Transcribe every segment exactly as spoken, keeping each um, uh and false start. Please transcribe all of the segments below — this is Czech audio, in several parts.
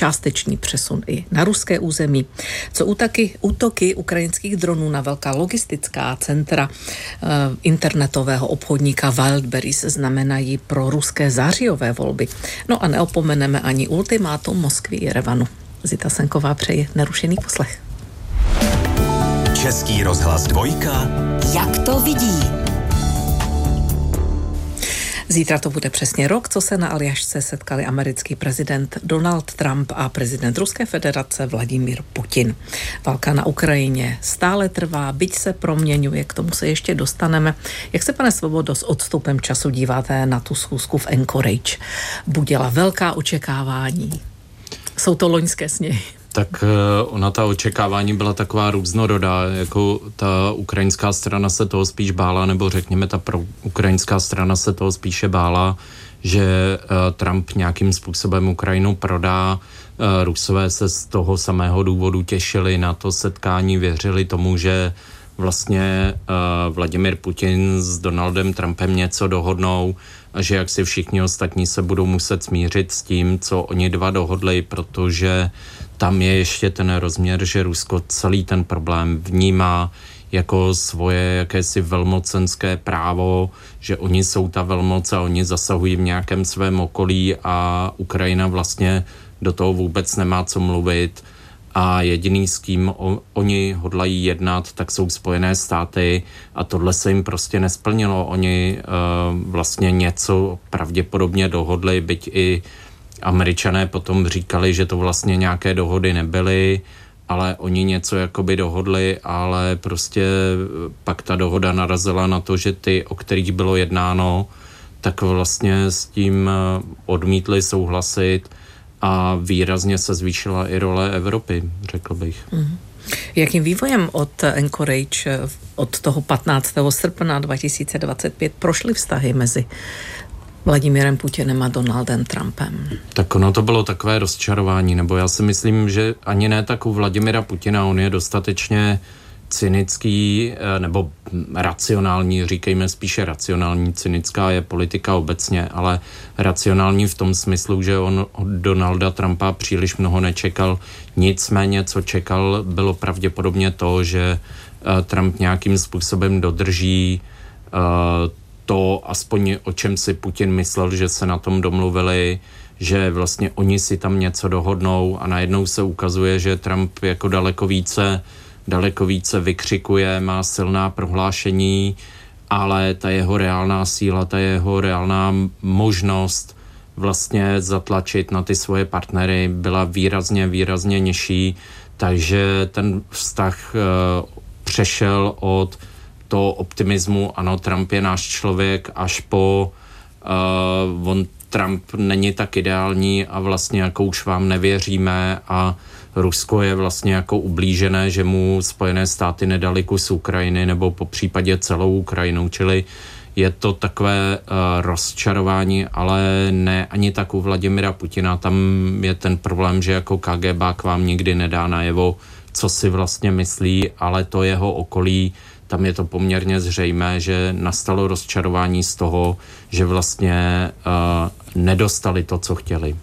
částečný přesun i na ruské území. Co útoky, útoky ukrajinských dronů na velká logistická centra e, internetového obchodníka Wildberries znamenají pro ruské zářijové volby. No a neopomeneme ani ultimátum Moskvy i Jerevanu. Zita Senková přeje nerušený poslech. Český rozhlas dvojka. Jak to vidí? Zítra to bude přesně rok, co se na Aljašce setkali americký prezident Donald Trump a prezident Ruské federace Vladimír Putin. Válka na Ukrajině stále trvá, byť se proměňuje, k tomu se ještě dostaneme. Jak se, pane Svobodo, s odstupem času díváte na tu schůzku v Anchorage? Budila velká očekávání. Jsou to loňské sněhy. Tak ona ta očekávání byla taková různorodá, jako ta ukrajinská strana se toho spíš bála, nebo řekněme ta pro ukrajinská strana se toho spíše bála, že Trump nějakým způsobem Ukrajinu prodá. Rusové se z toho samého důvodu těšili na to setkání, věřili tomu, že vlastně Vladimír Putin s Donaldem Trumpem něco dohodnou a že jak si všichni ostatní se budou muset smířit s tím, co oni dva dohodli, protože tam je ještě ten rozměr, že Rusko celý ten problém vnímá jako svoje jakési velmocenské právo, že oni jsou ta velmoc a oni zasahují v nějakém svém okolí a Ukrajina vlastně do toho vůbec nemá co mluvit a jediný, s kým o, oni hodlají jednat, tak jsou Spojené státy a tohle se jim prostě nesplnilo. Oni uh, vlastně něco pravděpodobně dohodli, byť i Američané potom říkali, že to vlastně nějaké dohody nebyly, ale oni něco jakoby dohodli, ale prostě pak ta dohoda narazila na to, že ty, o kterých bylo jednáno, tak vlastně s tím odmítli souhlasit a výrazně se zvýšila i role Evropy, řekl bych. Mm. Jakým vývojem od Anchorage od toho patnáctého srpna dva tisíce dvacet pět prošly vztahy mezi Vladimírem Putinem a Donaldem Trumpem? Tak ono to bylo takové rozčarování, nebo já si myslím, že ani ne tak u Vladimira Putina, on je dostatečně cynický, nebo racionální, říkejme spíše racionální, cynická je politika obecně, ale racionální v tom smyslu, že on od Donalda Trumpa příliš mnoho nečekal, nicméně co čekal, bylo pravděpodobně to, že Trump nějakým způsobem dodrží to, aspoň o čem si Putin myslel, že se na tom domluvili, že vlastně oni si tam něco dohodnou a najednou se ukazuje, že Trump jako daleko více, daleko více vykřikuje, má silná prohlášení, ale ta jeho reálná síla, ta jeho reálná možnost vlastně zatlačit na ty svoje partnery byla výrazně, výrazně nižší, takže ten vztah uh, přešel od toho optimismu, ano, Trump je náš člověk, až po uh, on Trump není tak ideální a vlastně jako už vám nevěříme a Rusko je vlastně jako ublížené, že mu Spojené státy nedali kus Ukrajiny nebo po případě celou Ukrajinu, čili je to takové uh, rozčarování, ale ne ani tak u Vladimira Putina, tam je ten problém, že jako KGBák vám nikdy nedá najevo, co si vlastně myslí, ale to jeho okolí, tam je to poměrně zřejmé, že nastalo rozčarování z toho, že vlastně uh, nedostali to, co chtěli.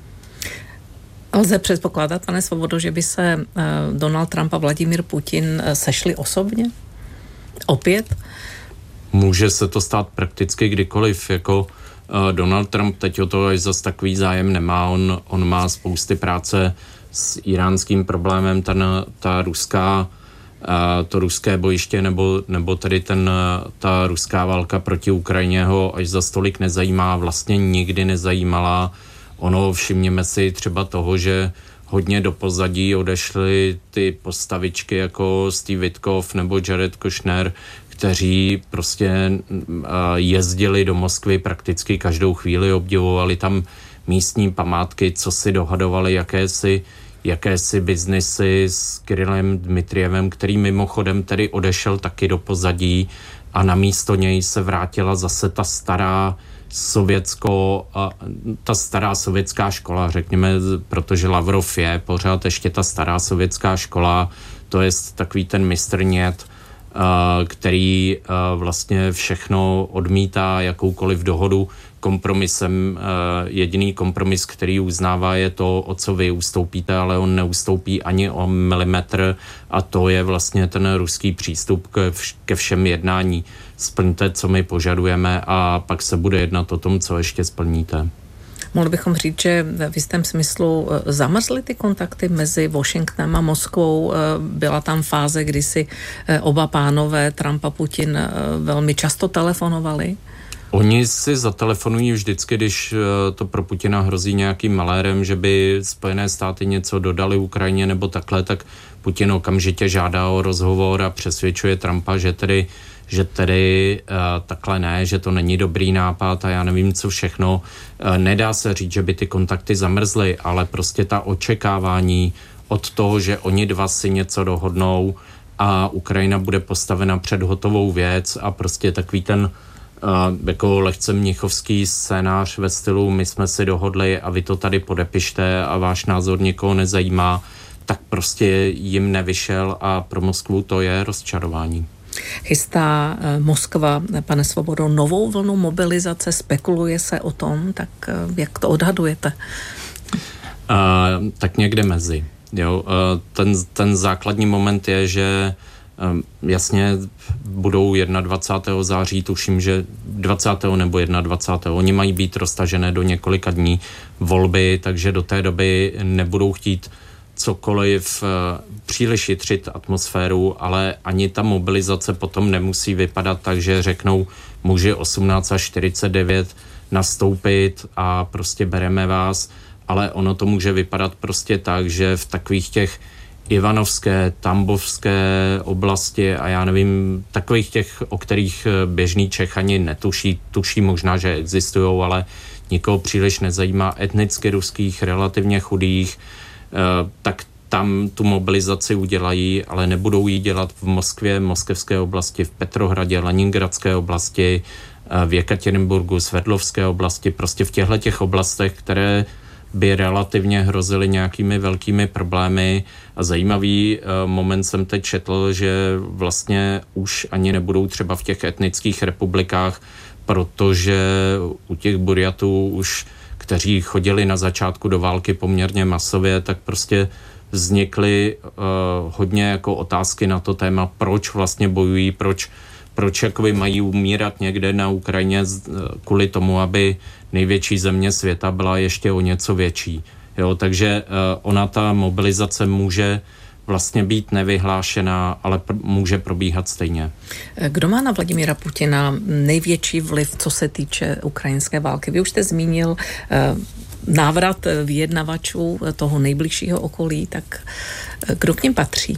Lze předpokládat, pane Svobodo, že by se uh, Donald Trump a Vladimír Putin uh, sešli osobně? Opět? Může se to stát prakticky kdykoliv. Jako uh, Donald Trump teď o to až zas takový zájem nemá. On, on má spousty práce s iránským problémem, ten, ta ruská a to ruské bojiště nebo, nebo tedy ten, ta ruská válka proti Ukrajině ho až za stolik nezajímá, vlastně nikdy nezajímala. Ono, všimněme si třeba toho, že hodně do pozadí odešly ty postavičky jako Steve Witkoff nebo Jared Kushner, kteří prostě jezdili do Moskvy prakticky každou chvíli, obdivovali tam místní památky, co si dohadovali, jakési jakési biznesy s Kirillem Dmitrijevem, který mimochodem tedy odešel taky do pozadí a namísto něj se vrátila zase ta stará sovětsko, ta stará sovětská škola, řekněme, protože Lavrov je pořád ještě ta stará sovětská škola, to je takový ten mistr Nět, který vlastně všechno odmítá, jakoukoliv dohodu kompromisem. Jediný kompromis, který uznává, je to, o co vy ustoupíte, ale on neustoupí ani o milimetr a to je vlastně ten ruský přístup ke všem jednání. Splňte, co my požadujeme a pak se bude jednat o tom, co ještě splníte. Mohli bychom říct, že v jistém smyslu zamrzly ty kontakty mezi Washingtonem a Moskvou. Byla tam fáze, kdy si oba pánové, Trump a Putin, velmi často telefonovali? Oni si zatelefonují vždycky, když to pro Putina hrozí nějakým malérem, že by Spojené státy něco dodali Ukrajině nebo takhle, tak Putin okamžitě žádá o rozhovor a přesvědčuje Trumpa, že tedy že tedy uh, takhle ne, že to není dobrý nápad a já nevím, co všechno. Uh, nedá se říct, že by ty kontakty zamrzly, ale prostě ta očekávání od toho, že oni dva si něco dohodnou a Ukrajina bude postavena před hotovou věc a prostě takový ten uh, jako lehce mnichovský scénář ve stylu my jsme si dohodli a vy to tady podepište a váš názor nikoho nezajímá, tak prostě jim nevyšel a pro Moskvu to je rozčarování. Chystá Moskva, pane Svobodo, novou vlnu mobilizace, spekuluje se o tom, tak jak to odhadujete? Uh, tak někde mezi. Jo? Uh, ten, ten základní moment je, že um, jasně budou dvacátého prvního září, tuším, že dvacátého nebo dvacátého prvního Oni mají být roztažené do několika dní volby, takže do té doby nebudou chtít cokoliv příliš jitřit atmosféru, ale ani ta mobilizace potom nemusí vypadat tak, že řeknou muži osmnáct až čtyřicet devět nastoupit a prostě bereme vás, ale ono to může vypadat prostě tak, že v takových těch Ivanovské, Tambovské oblasti a já nevím, takových těch, o kterých běžný Čech ani netuší, tuší možná, že existují, ale nikoho příliš nezajímá, etnicky ruských, relativně chudých, tak tam tu mobilizaci udělají, ale nebudou ji dělat v Moskvě, moskevské oblasti, v Petrohradě, Leningradské oblasti, v Jekatěrinburgu, Sverdlovské oblasti, prostě v těchto těch oblastech, které by relativně hrozily nějakými velkými problémy. A zajímavý moment jsem teď četl, že vlastně už ani nebudou třeba v těch etnických republikách, protože u těch Burjatů už kteří chodili na začátku do války poměrně masově, tak prostě vznikly uh, hodně jako otázky na to téma, proč vlastně bojují, proč, proč jakoby mají umírat někde na Ukrajině kvůli tomu, aby největší země světa byla ještě o něco větší. Jo, takže uh, ona ta mobilizace může vlastně být nevyhlášená, ale pr- může probíhat stejně. Kdo má na Vladimíra Putina největší vliv, co se týče ukrajinské války? Vy už jste zmínil eh, návrat vyjednavačů toho nejbližšího okolí, tak eh, kdo k nim patří?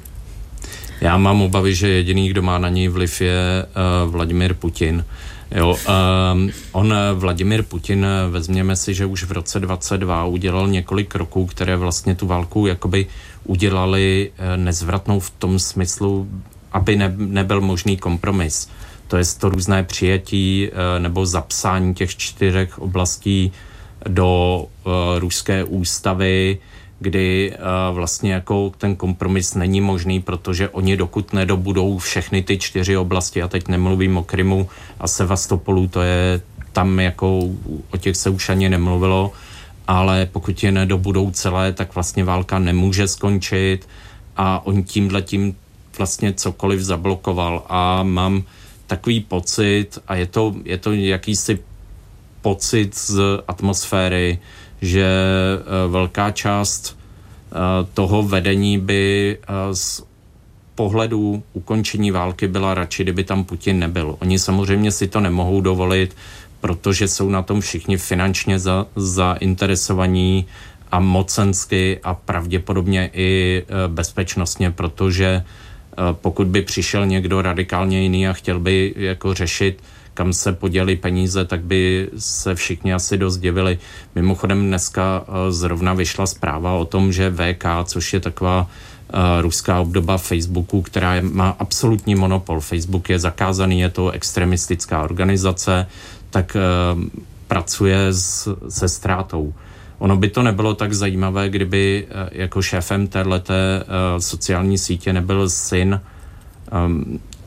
Já mám obavy, že jediný, kdo má na něj vliv, je eh, Vladimír Putin. Jo, eh, on, Vladimír Putin, vezměme si, že už v roce dvacet dva udělal několik kroků, které vlastně tu válku jakoby udělali nezvratnou v tom smyslu, aby ne, nebyl možný kompromis. To je to různé přijetí nebo zapsání těch čtyřech oblastí do uh, ruské ústavy, kdy uh, vlastně jako ten kompromis není možný, protože oni dokud nedobudou všechny ty čtyři oblasti, a teď nemluvím o Krymu a Sevastopolu, to je tam jako o těch se už ani nemluvilo, ale pokud je nedobudou celé, tak vlastně válka nemůže skončit a on tímhletím vlastně cokoliv zablokoval a mám takový pocit a je to, je to jakýsi pocit z atmosféry, že velká část toho vedení by z pohledu ukončení války byla radši, kdyby tam Putin nebyl. Oni samozřejmě si to nemohou dovolit, protože jsou na tom všichni finančně za, zainteresovaní a mocensky a pravděpodobně i bezpečnostně, protože pokud by přišel někdo radikálně jiný a chtěl by jako řešit, kam se podělí peníze, tak by se všichni asi dost divili. Mimochodem dneska zrovna vyšla zpráva o tom, že V K, což je taková Uh, ruská obdoba Facebooku, která je, má absolutní monopol. Facebook je zakázaný, je to extremistická organizace, tak uh, pracuje s, se ztrátou. Ono by to nebylo tak zajímavé, kdyby uh, jako šéfem téhleté uh, sociální sítě nebyl syn um,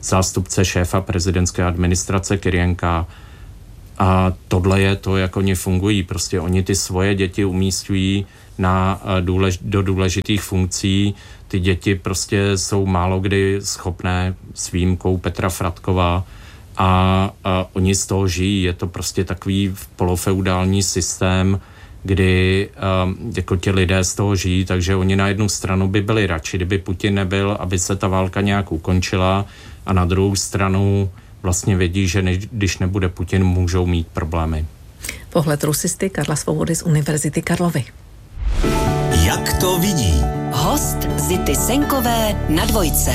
zástupce šéfa prezidentské administrace Kyrienka. A tohle je to, jak oni fungují. Prostě oni ty svoje děti umístují na důlež, do důležitých funkcí. Ty děti prostě jsou málo kdy schopné s výjimkou Petra Fratkova a, a oni z toho žijí. Je to prostě takový polofeudální systém, kdy um, jako ti lidé z toho žijí, takže oni na jednu stranu by byli radši, kdyby Putin nebyl, aby se ta válka nějak ukončila, a na druhou stranu vlastně vědí, že než, když nebude Putin, můžou mít problémy. Pohled rusisty Karla Svobody z Univerzity Karlovy. Jak to vidí? Host Zity Senkové na Dvojce.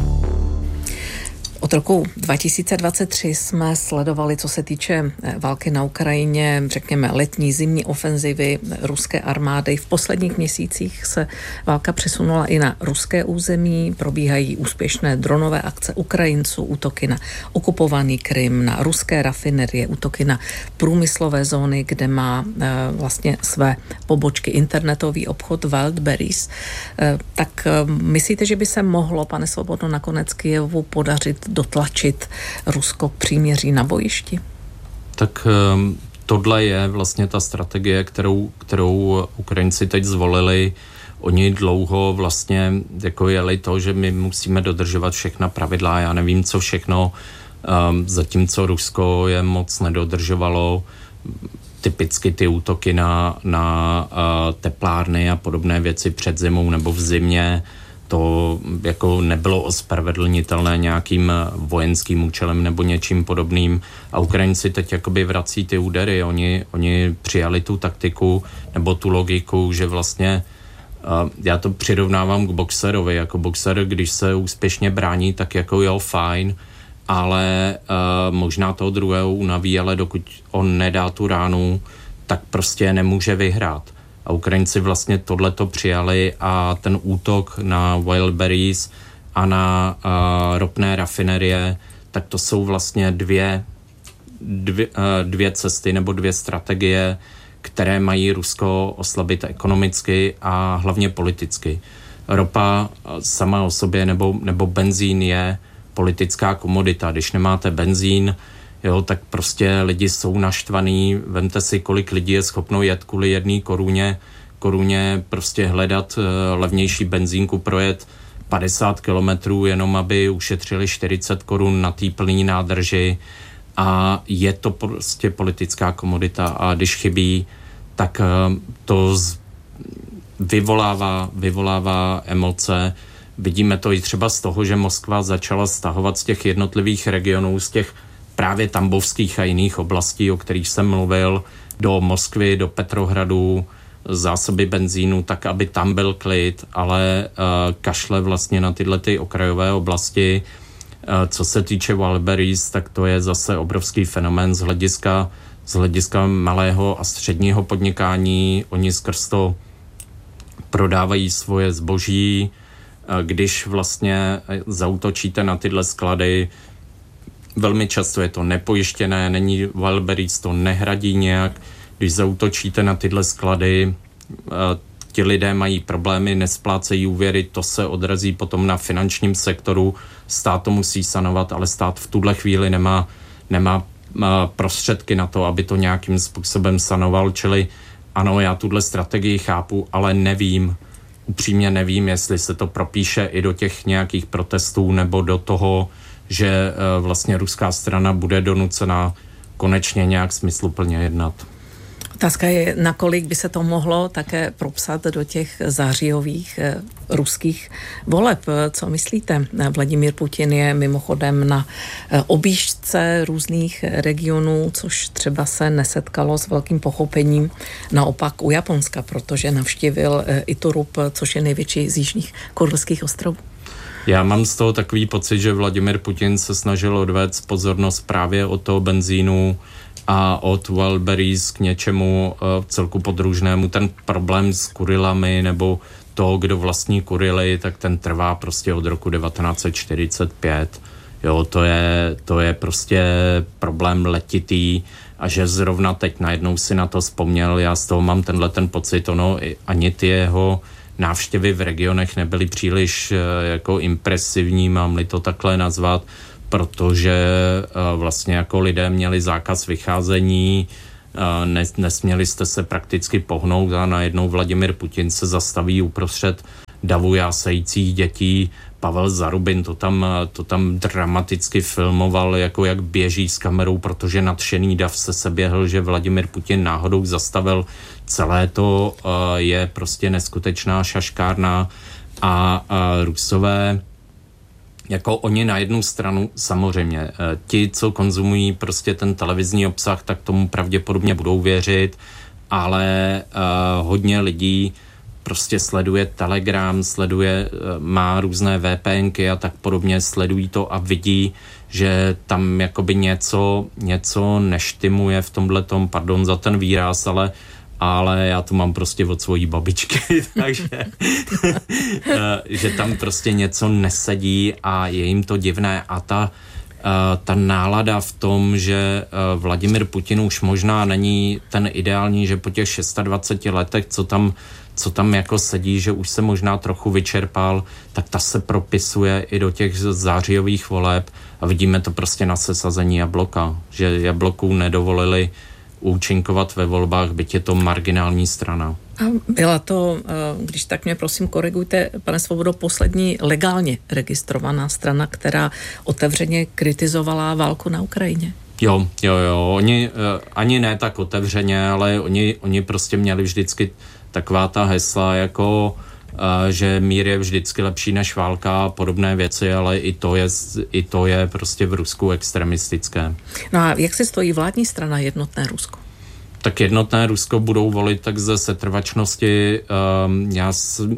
Od roku dva tisíce dvacet tři jsme sledovali, co se týče války na Ukrajině, řekněme letní, zimní ofenzivy ruské armády. V posledních měsících se válka přesunula i na ruské území, probíhají úspěšné dronové akce Ukrajinců, útoky na okupovaný Krym, na ruské rafinerie, útoky na průmyslové zóny, kde má e, vlastně své pobočky internetový obchod Wildberries. E, tak e, myslíte, že by se mohlo, pane Svobodo, nakonec Kyjevu podařit dotlačit Rusko k příměří na bojišti? Tak um, tohle je vlastně ta strategie, kterou, kterou Ukrajinci teď zvolili. Oni dlouho vlastně jako jeli to, že my musíme dodržovat všechna pravidla. Já nevím, co všechno, um, zatímco Rusko je moc nedodržovalo. Typicky ty útoky na, na uh, teplárny a podobné věci před zimou nebo v zimě, to jako nebylo ospravedlnitelné nějakým vojenským účelem nebo něčím podobným. A Ukrajinci teď jakoby vrací ty údery. Oni, oni přijali tu taktiku nebo tu logiku, že vlastně uh, já to přirovnávám k boxerovi. Jako boxer, když se úspěšně brání, tak jako jo, fajn, ale uh, možná toho druhého unaví, ale dokud on nedá tu ránu, tak prostě nemůže vyhrát. A Ukrajinci vlastně tohleto přijali a ten útok na Wildberries a na uh, ropné rafinerie, tak to jsou vlastně dvě, dvě, uh, dvě cesty nebo dvě strategie, které mají Rusko oslabit ekonomicky a hlavně politicky. Ropa sama o sobě nebo, nebo benzín je politická komodita. Když nemáte benzín, jo, tak prostě lidi jsou naštvaný. Vemte si, kolik lidí je schopno jet kvůli jedné koruně, koruně prostě hledat uh, levnější benzínku, projet padesát kilometrů, jenom aby ušetřili čtyřicet korun na té plný nádrži. A je to prostě politická komodita a když chybí, tak uh, to z, vyvolává, vyvolává emoce. Vidíme to i třeba z toho, že Moskva začala stahovat z těch jednotlivých regionů, z těch právě tambovských a jiných oblastí, o kterých jsem mluvil, do Moskvy, do Petrohradu, zásoby benzínu, tak aby tam byl klid, ale uh, kašle vlastně na tyhle ty okrajové oblasti. Uh, co se týče Wildberries, tak to je zase obrovský fenomén z hlediska, z hlediska malého a středního podnikání. Oni skrz to prodávají svoje zboží. Uh, když vlastně zaútočíte na tyhle sklady, velmi často je to nepojištěné, není Wildberries, to nehradí nějak. Když zaútočíte na tyhle sklady, ti lidé mají problémy, nesplácejí úvěry, to se odrazí potom na finančním sektoru. Stát to musí sanovat, ale stát v tuhle chvíli nemá, nemá prostředky na to, aby to nějakým způsobem sanoval. Čili ano, já tuhle strategii chápu, ale nevím, upřímně nevím, jestli se to propíše i do těch nějakých protestů nebo do toho, že vlastně ruská strana bude donucena konečně nějak smysluplně jednat. Otázka je, nakolik by se to mohlo také propsat do těch zářijových eh, ruských voleb. Co myslíte? Vladimír Putin je mimochodem na eh, objížďce různých regionů, což třeba se nesetkalo s velkým pochopením naopak u Japonska, protože navštívil eh, Iturup, což je největší z jižních Kurilských ostrovů. Já mám z toho takový pocit, že Vladimír Putin se snažil odvést pozornost právě od toho benzínu a od Wildberries k něčemu uh, celku podružnému. Ten problém s Kurilami nebo to, kdo vlastní Kurily, tak ten trvá prostě od roku devatenáct set čtyřicet pět. Jo, to je, to je prostě problém letitý a že zrovna teď najednou si na to vzpomněl, já z toho mám tenhle ten pocit, ono ani ty jeho návštěvy v regionech nebyly příliš uh, jako impresivní, mám-li to takhle nazvat. protože vlastně jako lidé měli zákaz vycházení, nesměli jste se prakticky pohnout a najednou Vladimir Putin se zastaví uprostřed davu jásajících dětí. Pavel Zarubin to tam, to tam dramaticky filmoval, jako jak běží s kamerou, protože nadšený dav se seběhl, že Vladimir Putin náhodou zastavil. Celé to je prostě neskutečná šaškárna a, a Rusové jako oni na jednu stranu, samozřejmě, ti, co konzumují prostě ten televizní obsah, tak tomu pravděpodobně budou věřit, ale uh, hodně lidí prostě sleduje Telegram, sleduje, uh, má různé VPNky a tak podobně, sledují to a vidí, že tam jakoby něco, něco neštimuje v tomhletom, pardon za ten výraz, ale ale já to mám prostě od svojí babičky, takže že tam prostě něco nesedí a je jim to divné a ta, ta nálada v tom, že Vladimir Putin už možná není ten ideální, že po těch dvaceti šesti letech, co tam, co tam jako sedí, že už se možná trochu vyčerpal, tak ta se propisuje i do těch zářijových voleb a vidíme to prostě na sesazení Jabloka, že Jabloků nedovolili účinkovat ve volbách, byť je to marginální strana. A byla to, když tak mě prosím korigujte, pane Svobodo, poslední legálně registrovaná strana, která otevřeně kritizovala válku na Ukrajině? Jo, jo, jo. Oni ani ne tak otevřeně, ale oni, oni prostě měli vždycky taková ta hesla, jako že mír je vždycky lepší než válka a podobné věci, ale i to je, i to je prostě v Rusku extremistické. No a jak se stojí vládní strana Jednotné Rusko? Tak Jednotné Rusko budou volit tak ze setrvačnosti. Já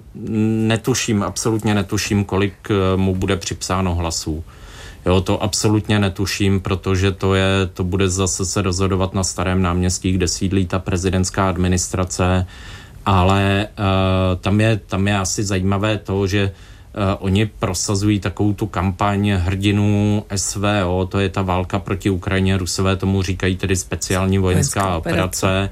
netuším, absolutně netuším, kolik mu bude připsáno hlasů. Jo, to absolutně netuším, protože to je, to bude zase se rozhodovat na Starém náměstí, kde sídlí ta prezidentská administrace. Ale uh, tam, je, tam je asi zajímavé to, že uh, oni prosazují takovou tu kampaň hrdinů S V O, to je ta válka proti Ukrajině, Rusové tomu říkají tedy speciální vojenská, vojenská operace. operace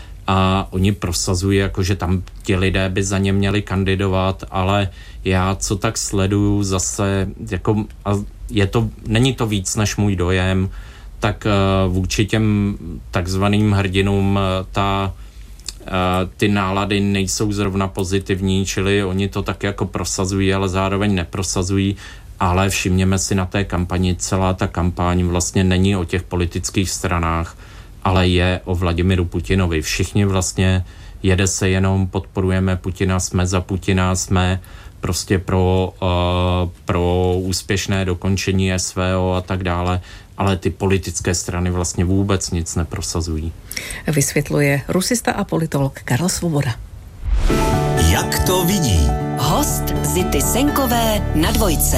a oni prosazují, jako že tam ti lidé by za ně měli kandidovat, ale já co tak sleduju zase, jako, a je to, není to víc než můj dojem, tak uh, vůči těm takzvaným hrdinům uh, ta Uh, ty nálady nejsou zrovna pozitivní, čili oni to tak jako prosazují, ale zároveň neprosazují, ale všimněme si na té kampani, celá ta kampaň vlastně není o těch politických stranách, ale je o Vladimiru Putinovi. Všichni vlastně jede se jenom, podporujeme Putina, jsme za Putina, jsme prostě pro, uh, pro úspěšné dokončení S V O a tak dále, ale ty politické strany vlastně vůbec nic neprosazují. Vysvětluje rusista a politolog Karel Svoboda. Jak to vidí? Host Zity Senkové na Dvojce.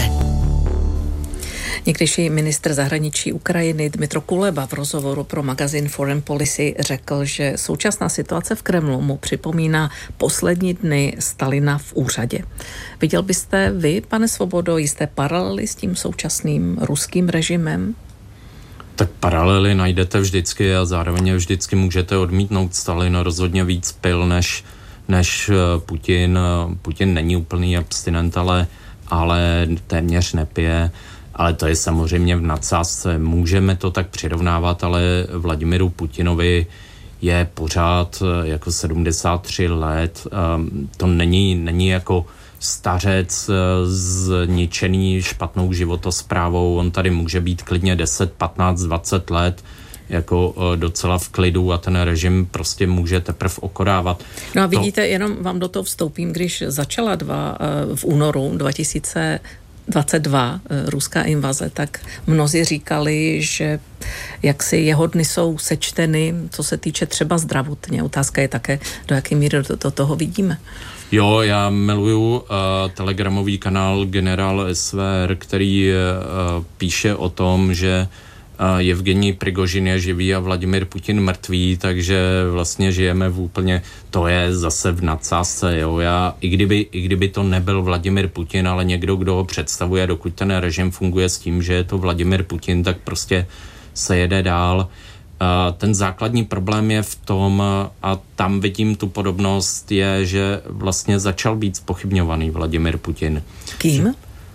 Někdejší ministr zahraničí Ukrajiny Dmytro Kuleba v rozhovoru pro magazín Foreign Policy řekl, že současná situace v Kremlu mu připomíná poslední dny Stalina v úřadě. Viděl byste vy, pane Svobodo, jisté paralely s tím současným ruským režimem? Tak paralely najdete vždycky a zároveň vždycky můžete odmítnout. Stalin rozhodně víc pil než, než Putin. Putin není úplný abstinent, ale, ale téměř nepije. Ale to je samozřejmě v nadsázce. Můžeme to tak přirovnávat, ale Vladimiru Putinovi je pořád jako sedmdesát tři let. To není, není jako stařec zničený špatnou životosprávou. On tady může být klidně deset, patnáct, dvacet let jako docela v klidu a ten režim prostě může teprve okorávat. No a vidíte, to... jenom vám do toho vstoupím, když začala dva v únoru dva tisíce dvacet dva ruská invaze, tak mnozí říkali, že jaksi jeho dny jsou sečteny, co se týče třeba zdravotně. Otázka je také, do jaké míry do, do toho vidíme. Jo, já miluju uh, telegramový kanál Generál S V R, který uh, píše o tom, že uh, Evgenij Prigožin je živý a Vladimir Putin mrtvý, takže vlastně žijeme v úplně, to je zase v nadsázce, jo. Já, i kdyby, i kdyby to nebyl Vladimir Putin, ale někdo, kdo ho představuje, dokud ten režim funguje s tím, že je to Vladimir Putin, tak prostě se jede dál. Ten základní problém je v tom, a tam vidím tu podobnost, je, že vlastně začal být zpochybňovaný Vladimir Putin. Kým?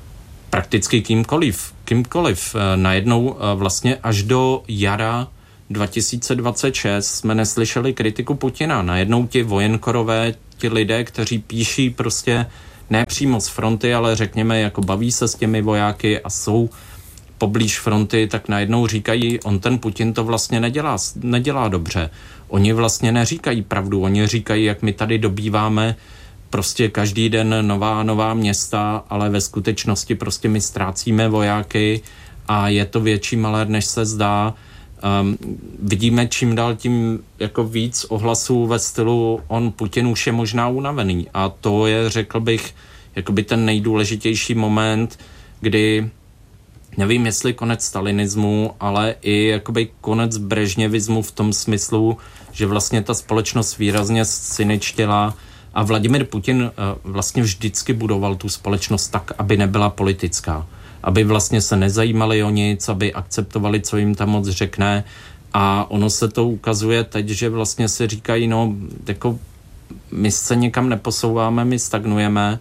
prakticky kýmkoliv. Kýmkoliv. Najednou vlastně až do jara dva tisíce dvacet šest jsme neslyšeli kritiku Putina. Najednou ti vojenkorové, ti lidé, kteří píší prostě ne přímo z fronty, ale řekněme, jako baví se s těmi vojáky a jsou poblíž fronty, tak najednou říkají, on ten Putin to vlastně nedělá, nedělá dobře. Oni vlastně neříkají pravdu, oni říkají, jak my tady dobýváme prostě každý den nová nová města, ale ve skutečnosti prostě my ztrácíme vojáky a je to větší malér, než se zdá. Um, vidíme čím dál tím jako víc ohlasů ve stylu on Putin už je možná unavený a to je, řekl bych, jakoby ten nejdůležitější moment, kdy nevím, jestli konec stalinismu, ale i jakoby konec brežněvismu v tom smyslu, že vlastně ta společnost výrazně syničtěla a Vladimir Putin uh, vlastně vždycky budoval tu společnost tak, aby nebyla politická. Aby vlastně se nezajímali o nic, aby akceptovali, co jim tam moc řekne. A ono se to ukazuje teď, že vlastně si říkají, no, jako my se někam neposouváme, my stagnujeme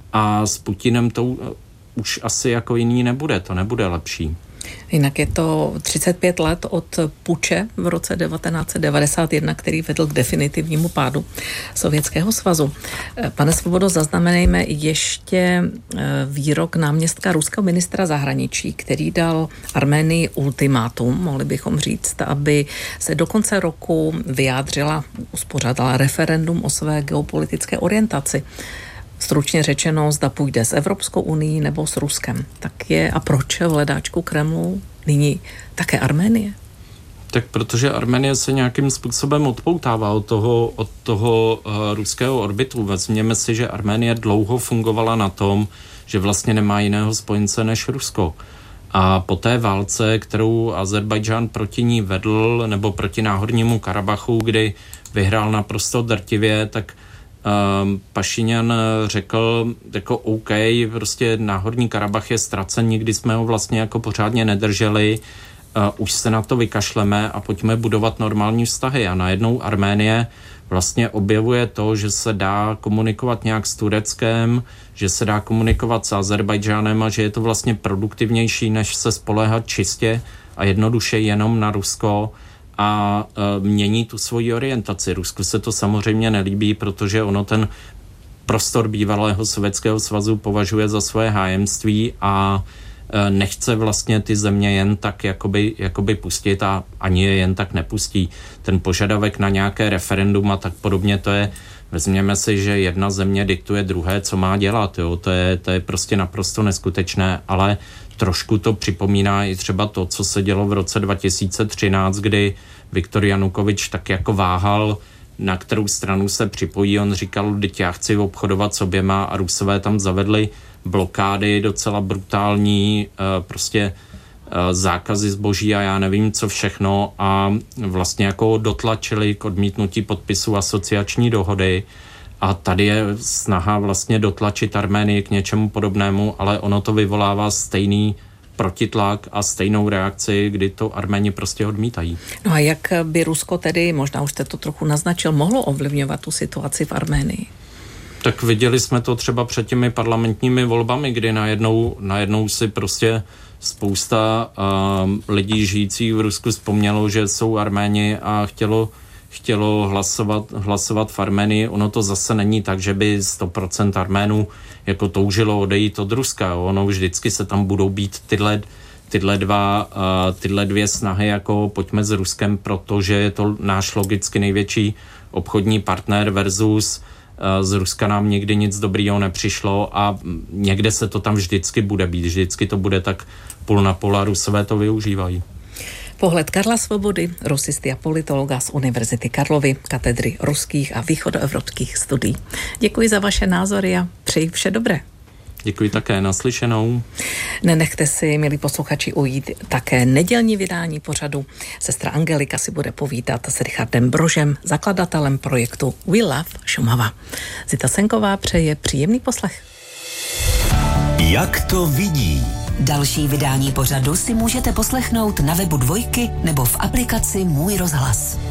a s Putinem to už asi jako jiný nebude, to nebude lepší. Jinak je to třicet pět let od puče v roce devatenáct set devadesát jedna, který vedl k definitivnímu pádu Sovětského svazu. Pane Svobodo, zaznamenejme ještě výrok náměstka ruského ministra zahraničí, který dal Arménii ultimátum, mohli bychom říct, aby se do konce roku vyjádřila, uspořádala referendum o své geopolitické orientaci. Stručně řečeno, zda půjde s Evropskou unií nebo s Ruskem. Tak je a proč v hledáčku Kremlu nyní také Arménie? Tak protože Arménie se nějakým způsobem odpoutává od toho, od toho uh, ruského orbitu. Vezměme si, že Arménie dlouho fungovala na tom, že vlastně nemá jiného spojence než Rusko. A po té válce, kterou Azerbajdžán proti ní vedl, nebo proti Náhornímu Karabachu, kdy vyhrál naprosto drtivě, tak Uh, Pašinjan řekl jako OK, prostě Náhorní Karabach je ztracen, nikdy jsme ho vlastně jako pořádně nedrželi, uh, už se na to vykašleme a pojďme budovat normální vztahy. A najednou Arménie vlastně objevuje to, že se dá komunikovat nějak s Tureckem, že se dá komunikovat s Azerbajdžánem a že je to vlastně produktivnější, než se spoléhat čistě a jednoduše jenom na Rusko a e, mění tu svoji orientaci. Rusku se to samozřejmě nelíbí, protože ono ten prostor bývalého Sovětského svazu považuje za svoje hájemství a e, nechce vlastně ty země jen tak jakoby, jakoby pustit a ani je jen tak nepustí. Ten požadavek na nějaké referendum a tak podobně, to je, vezměme si, že jedna země diktuje druhé, co má dělat. Jo? To je, to je prostě naprosto neskutečné, ale trošku to připomíná i třeba to, co se dělo v roce dva tisíce třináct, kdy Viktor Janukovič tak jako váhal, na kterou stranu se připojí. On říkal, teď já chci obchodovat s oběma a Rusové tam zavedli blokády docela brutální, prostě zákazy zboží a já nevím co všechno a vlastně jako dotlačili k odmítnutí podpisu asociační dohody. A tady je snaha vlastně dotlačit Arménii k něčemu podobnému, ale ono to vyvolává stejný protitlak a stejnou reakci, kdy to Arméni prostě odmítají. No a jak by Rusko tedy, možná už jste to trochu naznačil, mohlo ovlivňovat tu situaci v Arménii? Tak viděli jsme to třeba před těmi parlamentními volbami, kdy najednou, najednou si prostě spousta uh, lidí žijících v Rusku vzpomnělo, že jsou Arméni a chtělo chtělo hlasovat, hlasovat v Arménii. Ono to zase není tak, že by sto procent Arménů jako toužilo odejít od Ruska. Ono vždycky se tam budou být tyhle, tyhle, dva, uh, tyhle dvě snahy, jako pojďme s Ruskem, protože je to náš logicky největší obchodní partner versus uh, z Ruska nám nikdy nic dobrýho nepřišlo a někde se to tam vždycky bude být. Vždycky to bude tak půl na půl a Rusové to využívají. Pohled Karla Svobody, rusisty a politologa z Univerzity Karlovy, katedry ruských a východoevropských studií. Děkuji za vaše názory a přeji vše dobré. Děkuji také, naslyšenou. Nenechte si, milí posluchači, ujít také nedělní vydání pořadu. Sestra Angelika si bude povídat s Richardem Brožem, zakladatelem projektu We Love Šumava. Zita Senková přeje příjemný poslech. Jak to vidí? Další vydání pořadu si můžete poslechnout na webu Dvojky nebo v aplikaci Můj rozhlas.